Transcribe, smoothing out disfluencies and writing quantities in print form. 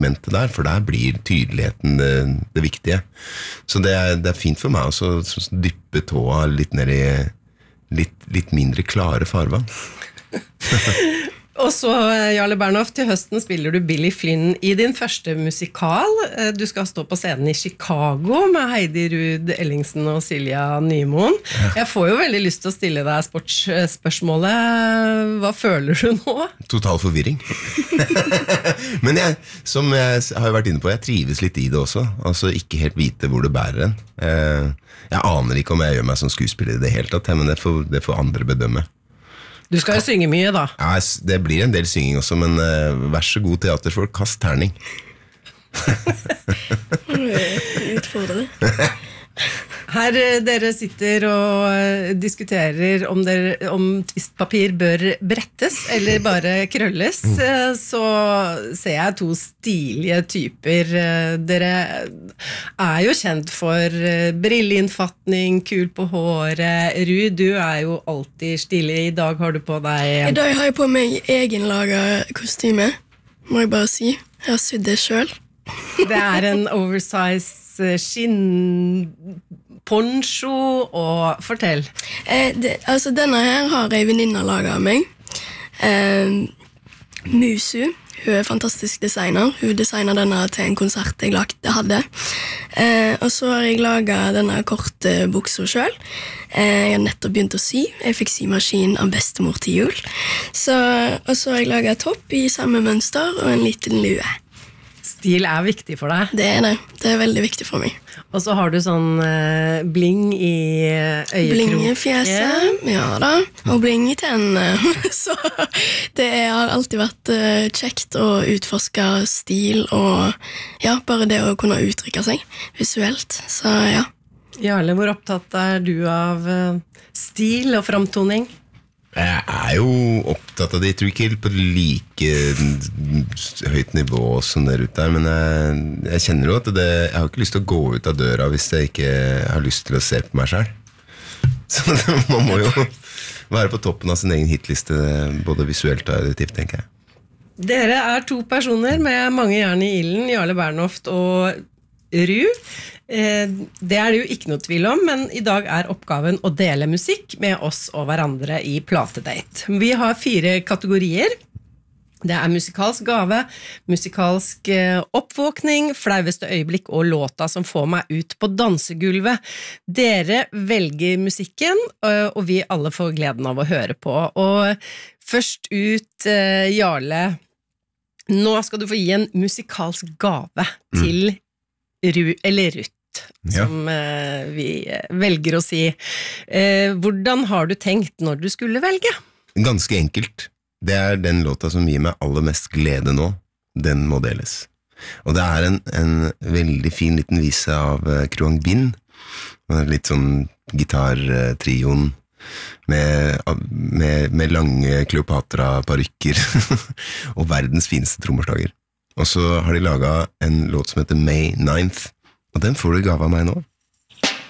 segmentet der, for der blir tydeligheten det viktige. Så det er fint for meg også å dyppe tåa litt ned i litt mindre klare farvann. Og så, Jarle Bernhoft, til høsten spiller du Billy Flynn i din første musikal. Du skal stå på scenen i Chicago med Heidi Ruud Ellingsen og Silja Nymoen. Jeg får jo veldig lyst til å stille deg sportsspørsmålet. Hva føler du nå? Total forvirring. Men som jeg har vært inne på, jeg trives litt i det også. Altså ikke helt vite hvor det bærer en. Jeg aner ikke om jeg gjør meg som skuespiller i det hele tatt, men det får andre bedømme. Du skal jo synge mye da. Ja, det blir en del synging også, men vær så god teaterfolk, kast terning. Utfordrer. Her dere sitter og diskuterer om tvistpapir bør brettes eller bare krølles, så ser jeg to stilige typer. Dere er jo kjent for brilleinnfatning, kul på håret. Ruud, du er jo alltid stilig. I dag har du på deg... I dag har jeg på meg egenlaget kostyme, må jeg bare si. Jeg har sydd det selv. Det er en oversize skinnponcho, og fortell. Altså denne her har en venninne laget av meg. Musu, hun er fantastisk designer. Hun designet denne til en konsert jeg hadde. Og så har jeg laget denne korte buksa selv. Jeg har nettopp begynt å sy. Jeg fikk symaskin av bestemor til jul. Og så har jeg laget topp i samme mønster og en liten lue. Stil er viktig for deg. Det er det. Det er veldig viktig for meg. Og så har du sånn bling i øyekroken. Bling i fjeset, ja da. Og bling i tennene. Så det har alltid vært kjekt å utforske stil og ja, bare det å kunne uttrykke seg visuelt. Så ja. Jarle, hvor opptatt er du av stil og framtoning? Jeg er jo opptatt av det, jeg tror ikke helt på like høyt nivå som det ute der, men jeg kjenner jo at jeg har ikke lyst til å gå ut av døra hvis jeg ikke har lyst til å se på meg selv. Så man må jo være på toppen av sin egen hitliste, både visuelt og auditivt, tenker jeg. Dere er to personer med mange jern i ilden, Jarle Bernhoft og Ruud. Det er det jo ikke noe tvil om, men i dag er oppgaven å dele musikk med oss og hverandre i Platedate. Vi har 4 kategorier. Det er musikalsk gave, musikalsk oppvåkning, flaueste øyeblikk og låta som får meg ut på dansegulvet. Dere velger musikken, og vi alle får gleden av å høre på. Og først ut, Jarle, nå skal du få gi en musikalsk gave til Ruth, som vi velger å si. Hvordan har du tenkt når du skulle velge? Ganske enkelt. Det er den låta som gir meg aller mest glede nå. Den må deles. Og det er en veldig fin liten vise av Kruang Bin. Litt sånn gitartrioen med lange Kleopatra-parykker og verdens fineste trommeslager. Og så har de laget en låt som heter May 9th, og den får du i gave av meg nå.